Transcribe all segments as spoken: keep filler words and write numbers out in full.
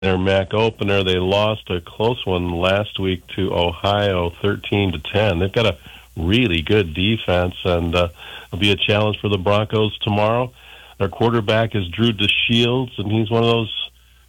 their M A C opener. They lost a close one last week to Ohio, thirteen to ten. They've got a really good defense, and uh, it'll be a challenge for the Broncos tomorrow. Their quarterback is Drew DeShields, and he's one of those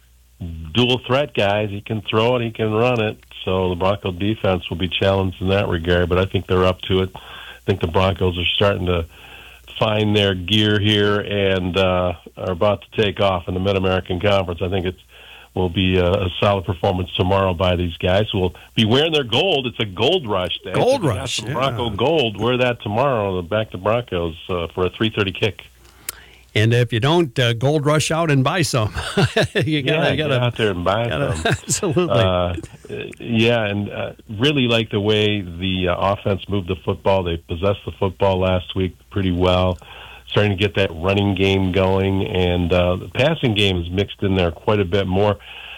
dual threat guys. He can throw it, he can run it. So the Bronco defense will be challenged in that regard, but I think they're up to it. I think the Broncos are starting to find their gear here and uh, are about to take off in the Mid-American Conference. I think it will be a, a solid performance tomorrow by these guys who will be wearing their gold. It's a gold rush day. Gold so rush, some yeah. Bronco gold. Wear that tomorrow. Back to Broncos uh, for a three thirty kick. And if you don't, uh, gold rush out and buy some. you gotta, yeah, you gotta get out there and buy gotta, some. Absolutely. Uh, yeah, and uh, really like the way the uh, offense moved the football. They possessed the football last week pretty well, starting to get that running game going, and uh, the passing game is mixed in there quite a bit more.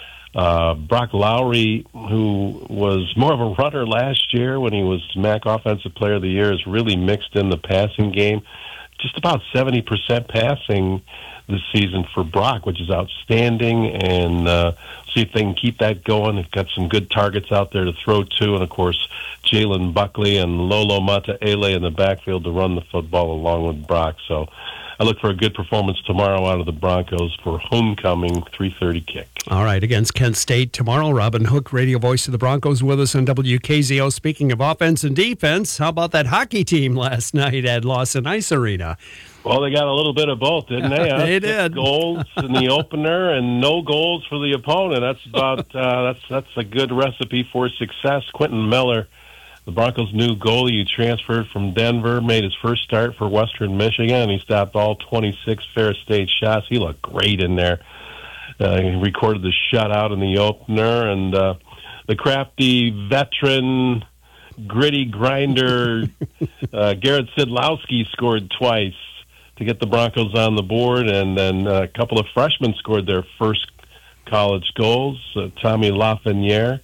Uh, Brock Lowry, who was more of a runner last year when he was M A C Offensive Player of the Year, is really mixed in the passing game. Just about seventy percent passing this season for Brock, which is outstanding, and uh, see if they can keep that going. They've got some good targets out there to throw to, and, of course, Jalen Buckley and Lolo Mataele in the backfield to run the football along with Brock. So I look for a good performance tomorrow out of the Broncos for homecoming three thirty kick. All right, against Kent State tomorrow. Robin Hook, radio voice of the Broncos, with us on W K Z O. Speaking of offense and defense, how about that hockey team last night at Lawson Ice Arena? Well, they got a little bit of both, didn't they? Huh? They Six did. Goals in the opener and no goals for the opponent. That's about uh, that's that's a good recipe for success. Quentin Miller, the Broncos' new goalie, he transferred from Denver, made his first start for Western Michigan, and he stopped all twenty-six Ferris State shots. He looked great in there. Uh, he recorded the shutout in the opener, and uh, the crafty veteran, gritty grinder, uh, Garrett Sidlowski scored twice to get the Broncos on the board, and then a couple of freshmen scored their first college goals. Uh, Tommy Lafreniere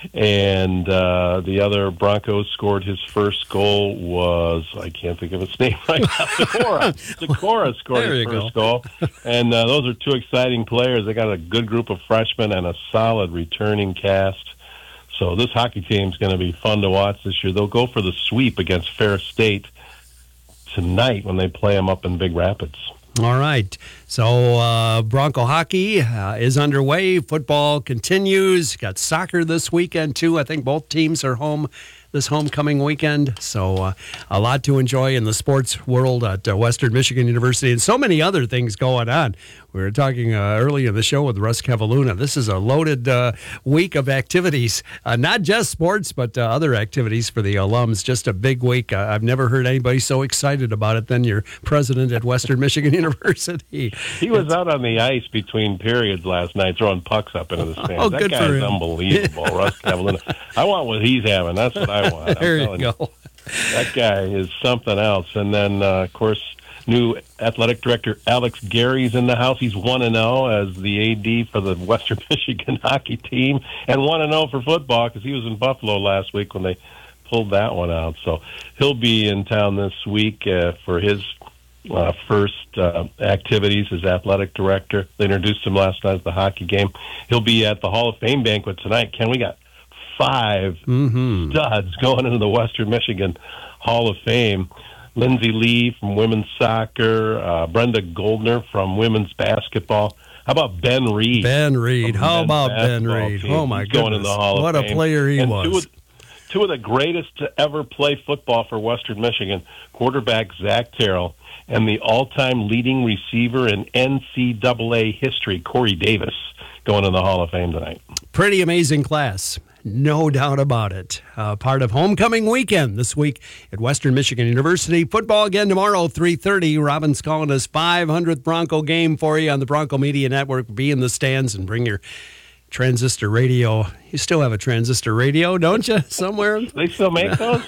and uh, the other Broncos scored his first goal was, I can't think of his name right now, Sikora. Sikora scored There his you first go. goal. And uh, those are two exciting players. They got a good group of freshmen and a solid returning cast. So this hockey team's going to be fun to watch this year. They'll go for the sweep against Ferris State tonight when they play them up in Big Rapids. All right. So uh, Bronco hockey uh, is underway. Football continues. Got soccer this weekend, too. I think both teams are home this homecoming weekend. So uh, a lot to enjoy in the sports world at uh, Western Michigan University, and so many other things going on. We were talking uh, early in the show with Russ Cavalluna. This is a loaded uh, week of activities, uh, not just sports, but uh, other activities for the alums. Just a big week. Uh, I've never heard anybody so excited about it than your president at Western Michigan University. He was out on the ice between periods last night throwing pucks up into the stands. Oh, that good guy for is him. Unbelievable, Russ Cavalluna. I want what he's having. That's what I want. I'm There you telling go. That guy is something else. And then, uh, of course, new athletic director Alex Gary's in the house. He's one and oh as the A D for the Western Michigan hockey team, and one and oh for football because he was in Buffalo last week when they pulled that one out. So he'll be in town this week uh, for his uh, first uh, activities as athletic director. They introduced him last night at the hockey game. He'll be at the Hall of Fame banquet tonight. Ken, we got five Mm-hmm. studs going into the Western Michigan Hall of Fame. Lindsay Lee from women's soccer, uh, Brenda Goldner from women's basketball. How about Ben Reed? Ben Reed. from How men's about Ben basketball Reed? team? Oh, my He's goodness. going in the Hall What of a Fame. player he and was. Two of, two of the greatest to ever play football for Western Michigan, quarterback Zach Terrell, and the all-time leading receiver in N C double A history, Corey Davis, going in the Hall of Fame tonight. Pretty amazing class. No doubt about it. Uh, part of homecoming weekend this week at Western Michigan University. Football again tomorrow, three thirty. Robin's calling us five hundredth Bronco game for you on the Bronco Media Network. Be in the stands and bring your transistor radio. You still have a transistor radio, don't you, somewhere? They still make those?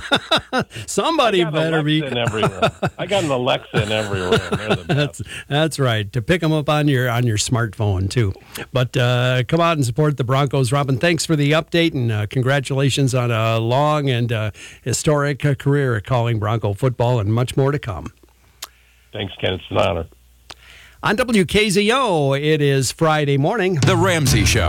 Somebody I got better an be. Alexa in every room. I got an Alexa in every room. They're the best. That's that's right. To pick them up on your on your smartphone too. But uh, come out and support the Broncos, Robin. Thanks for the update and uh, congratulations on a long and uh, historic uh, career at calling Bronco football, and much more to come. Thanks, Ken. It's an honor. On W K Z O, it is Friday morning. The Ramsey Show.